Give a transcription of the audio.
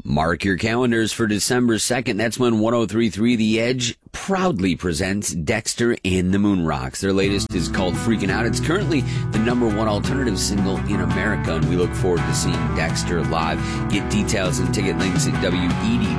Mark your calendars for December 2nd. That's when 103.3 The Edge proudly presents Dexter and the Moon Rocks. Their latest is called Freaking Out. It's currently the #1 alternative single in America, and we look forward to seeing Dexter live. Get details and ticket links at WED.